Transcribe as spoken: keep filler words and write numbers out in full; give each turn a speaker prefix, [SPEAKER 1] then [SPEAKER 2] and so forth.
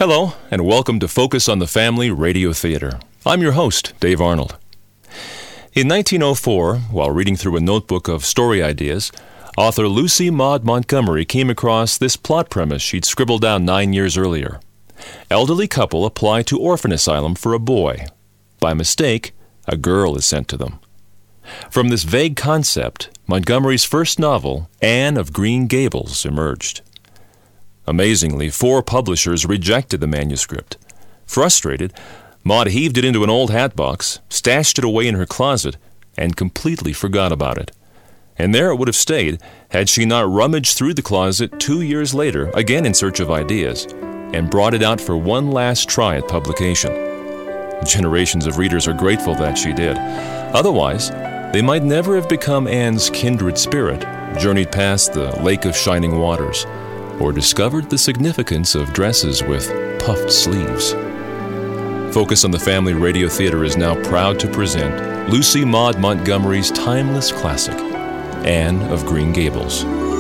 [SPEAKER 1] Hello, and welcome to Focus on the Family Radio Theater. I'm your host, Dave Arnold. In nineteen oh four, while reading through a notebook of story ideas, author Lucy Maud Montgomery came across this plot premise she'd scribbled down nine years earlier. Elderly couple apply to orphan asylum for a boy. By mistake, a girl is sent to them. From this vague concept, Montgomery's first novel, Anne of Green Gables, emerged. Amazingly, four publishers rejected the manuscript. Frustrated, Maud heaved it into an old hatbox, stashed it away in her closet, and completely forgot about it. And there it would have stayed had she not rummaged through the closet two years later, again in search of ideas, and brought it out for one last try at publication. Generations of readers are grateful that she did. Otherwise, they might never have become Anne's kindred spirit, journeyed past the Lake of Shining Waters, or discovered the significance of dresses with puffed sleeves. Focus on the Family Radio Theater is now proud to present Lucy Maud Montgomery's timeless classic, Anne of Green Gables.